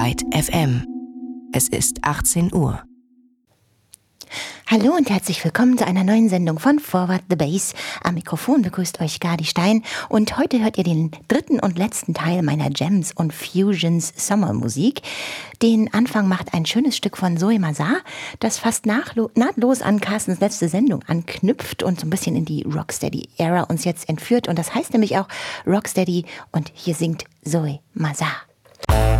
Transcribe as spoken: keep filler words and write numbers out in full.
Byte F M. Es ist achtzehn Uhr. Hallo und herzlich willkommen zu einer neuen Sendung von Forward the Bass. Am Mikrofon begrüßt euch Gadi Stein und heute hört ihr den dritten und letzten Teil meiner Gems und Fusions Sommermusik. Den Anfang macht ein schönes Stück von Zoe Mazar, das fast nachlo- nahtlos an Carstens letzte Sendung anknüpft und so ein bisschen in die Rocksteady-Ära uns jetzt entführt. Und das heißt nämlich auch Rocksteady und hier singt Zoe Mazar.